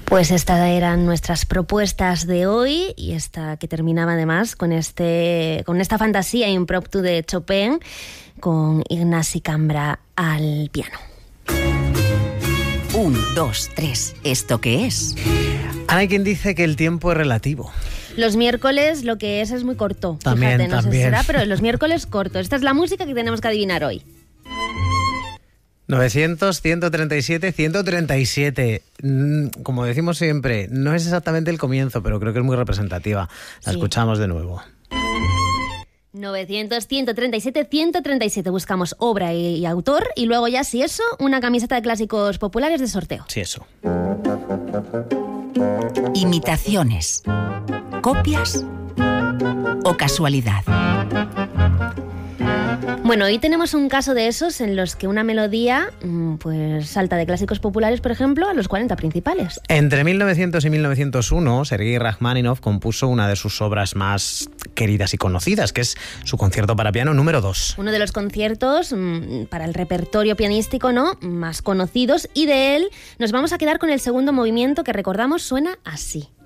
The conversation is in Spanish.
Pues estas eran nuestras propuestas de hoy y esta que terminaba además con esta fantasía impromptu de Chopin con Ignasi Cambra al piano. 1, 2, 3. ¿Esto qué es? Ahora hay quien dice que el tiempo es relativo. Los miércoles lo que es muy corto. También, fíjate, no sé si también. será, pero los miércoles corto. Esta es la música que tenemos que adivinar hoy. 900, 137, 137. Como decimos siempre, no es exactamente el comienzo, pero creo que es muy representativa. La escuchamos de nuevo. 900, 137, 137. Buscamos obra y autor y luego ya, si eso, una camiseta de clásicos populares de sorteo. Sí, eso. Imitaciones, copias o casualidad. Bueno, hoy tenemos un caso de esos en los que una melodía pues salta de clásicos populares, por ejemplo, a los 40 principales. Entre 1900 y 1901, Sergei Rachmaninoff compuso una de sus obras más queridas y conocidas, que es su concierto para piano número 2. Uno de los conciertos para el repertorio pianístico, ¿no?, más conocidos, y de él nos vamos a quedar con el segundo movimiento que recordamos suena así.